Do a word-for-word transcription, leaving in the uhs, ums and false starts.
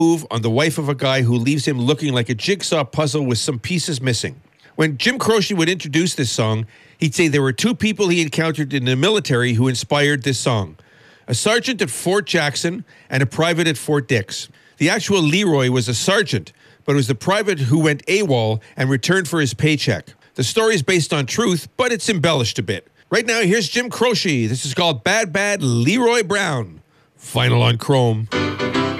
move on the wife of a guy who leaves him looking like a jigsaw puzzle with some pieces missing. When Jim Croce would introduce this song, he'd say there were two people he encountered in the military who inspired this song: a sergeant at Fort Jackson and a private at Fort Dix. The actual Leroy was a sergeant, but it was the private who went AWOL and returned for his paycheck. The story is based on truth, but it's embellished a bit. Right now, here's Jim Croce. This is called Bad Bad Leroy Brown. Final on Chrome.